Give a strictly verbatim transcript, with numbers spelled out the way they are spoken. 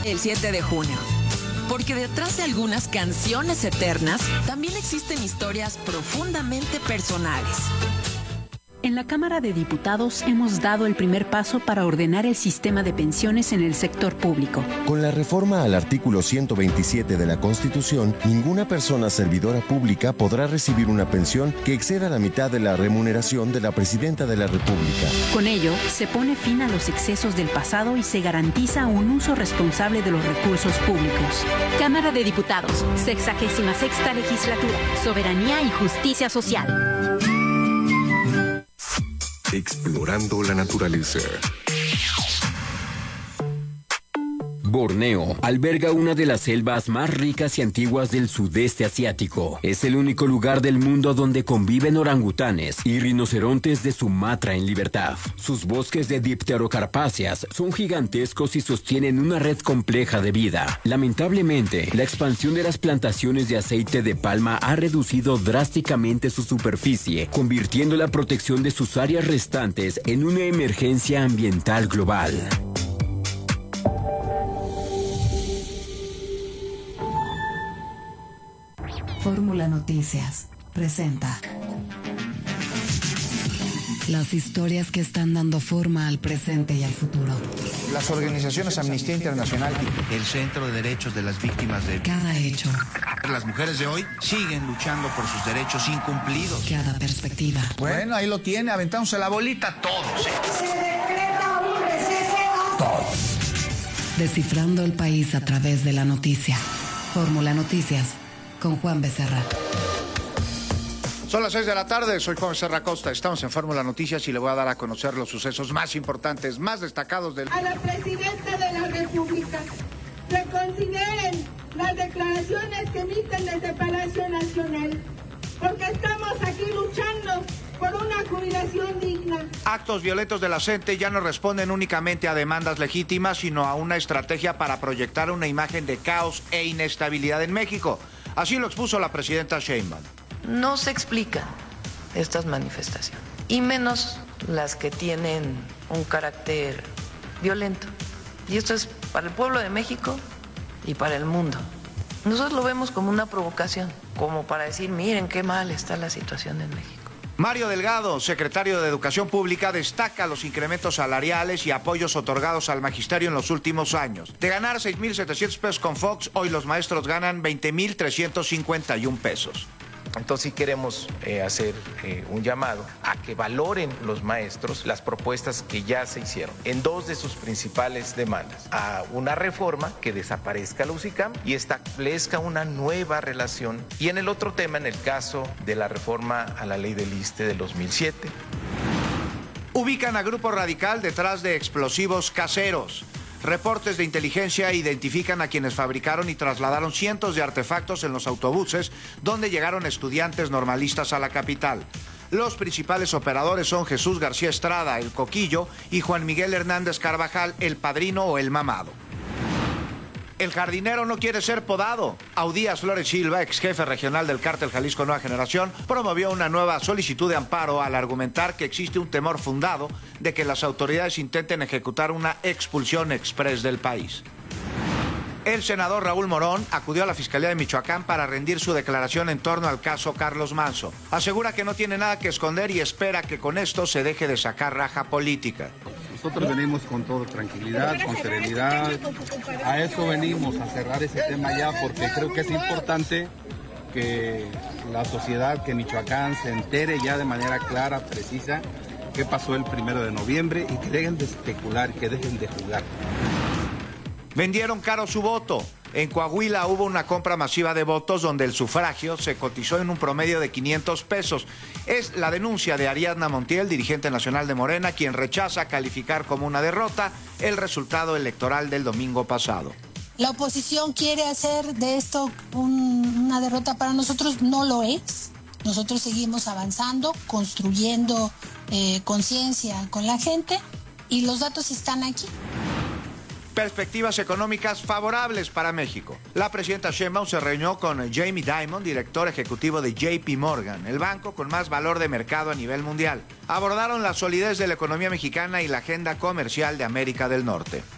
el siete de junio. Porque detrás de algunas canciones eternas, también existen historias profundamente personales. En la Cámara de Diputados hemos dado el primer paso para ordenar el sistema de pensiones en el sector público. Con la reforma al artículo ciento veintisiete de la Constitución, ninguna persona servidora pública podrá recibir una pensión que exceda la mitad de la remuneración de la Presidenta de la República. Con ello, se pone fin a los excesos del pasado y se garantiza un uso responsable de los recursos públicos. Cámara de Diputados, sexagésima sexta legislatura, soberanía y justicia social. Explorando la naturaleza. Borneo alberga una de las selvas más ricas y antiguas del sudeste asiático. Es el único lugar del mundo donde conviven orangutanes y rinocerontes de Sumatra en libertad. Sus bosques de dipterocarpáceas son gigantescos y sostienen una red compleja de vida. Lamentablemente, la expansión de las plantaciones de aceite de palma ha reducido drásticamente su superficie, convirtiendo la protección de sus áreas restantes en una emergencia ambiental global. Fórmula Noticias presenta las historias que están dando forma al presente y al futuro. Las organizaciones Amnistía Internacional y el Centro de Derechos de las Víctimas de... Cada hecho. Las mujeres de hoy siguen luchando por sus derechos incumplidos. Cada perspectiva. Bueno, ahí lo tiene, aventándose la bolita todos. ¿eh? Se decreta un receso. Todos. Descifrando el país a través de la noticia. Fórmula Noticias. Con Juan Becerra. Son las seis de la tarde, soy Juan Becerra Costa, estamos en Fórmula Noticias y le voy a dar a conocer los sucesos más importantes, más destacados del... A la Presidenta de la República, reconsideren las declaraciones que emiten desde Palacio Nacional, porque estamos aquí luchando por una jubilación digna. Actos violentos de la gente ya no responden únicamente a demandas legítimas, sino a una estrategia para proyectar una imagen de caos e inestabilidad en México. Así lo expuso la presidenta Sheinbaum. No se explican estas manifestaciones, y menos las que tienen un carácter violento. Y esto es para el pueblo de México y para el mundo. Nosotros lo vemos como una provocación, como para decir, miren qué mal está la situación en México. Mario Delgado, secretario de Educación Pública, destaca los incrementos salariales y apoyos otorgados al magisterio en los últimos años. De ganar seis mil setecientos pesos con Fox, hoy los maestros ganan veinte mil trescientos cincuenta y un pesos. Entonces sí queremos eh, hacer eh, un llamado a que valoren los maestros las propuestas que ya se hicieron en dos de sus principales demandas. A una reforma que desaparezca la U S I C A M y establezca una nueva relación. Y en el otro tema, en el caso de la reforma a la ley del I S S S T E de dos mil siete. Ubican a Grupo Radical detrás de explosivos caseros. Reportes de inteligencia identifican a quienes fabricaron y trasladaron cientos de artefactos en los autobuses donde llegaron estudiantes normalistas a la capital. Los principales operadores son Jesús García Estrada, el Coquillo, y Juan Miguel Hernández Carvajal, el Padrino o el Mamado. El jardinero no quiere ser podado. Audías Flores Silva, ex jefe regional del Cártel Jalisco Nueva Generación, promovió una nueva solicitud de amparo al argumentar que existe un temor fundado de que las autoridades intenten ejecutar una expulsión exprés del país. El senador Raúl Morón acudió a la Fiscalía de Michoacán para rendir su declaración en torno al caso Carlos Manzo. Asegura que no tiene nada que esconder y espera que con esto se deje de sacar raja política. Nosotros venimos con toda tranquilidad, con serenidad. A eso venimos, a cerrar ese tema ya, porque creo que es importante que la sociedad, que Michoacán se entere ya de manera clara, precisa, qué pasó el primero de noviembre y que dejen de especular, que dejen de jugar. Vendieron caro su voto. En Coahuila hubo una compra masiva de votos donde el sufragio se cotizó en un promedio de quinientos pesos. Es la denuncia de Ariadna Montiel, dirigente nacional de Morena, quien rechaza calificar como una derrota el resultado electoral del domingo pasado. La oposición quiere hacer de esto un, una derrota para nosotros, no lo es. Nosotros seguimos avanzando, construyendo eh, conciencia con la gente y los datos están aquí. Perspectivas económicas favorables para México. La presidenta Sheinbaum se reunió con Jamie Dimon, director ejecutivo de J P Morgan, el banco con más valor de mercado a nivel mundial. Abordaron la solidez de la economía mexicana y la agenda comercial de América del Norte.